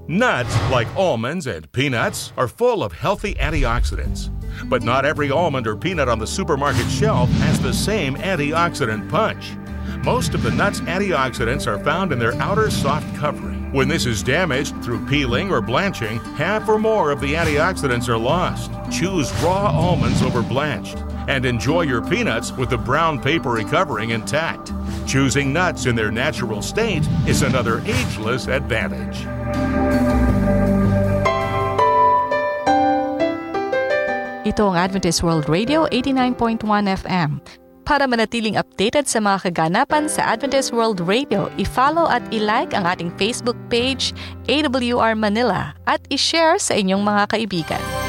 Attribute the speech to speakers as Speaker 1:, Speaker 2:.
Speaker 1: Nuts, like almonds and peanuts, are full of healthy antioxidants. But not every almond or peanut on the supermarket shelf has the same antioxidant punch. Most of the nuts' antioxidants are found in their outer soft covering. When this is damaged through peeling or blanching, half or more of the antioxidants are lost. Choose raw almonds over blanched, and enjoy your peanuts with the brown papery covering intact. Choosing nuts in their natural state is another ageless advantage.
Speaker 2: Ito ang Adventist World Radio 89.1 FM. Para manatiling updated sa mga kaganapan sa Adventist World Radio, i-follow at i-like ang ating Facebook page, AWR Manila, at i-share sa inyong mga kaibigan.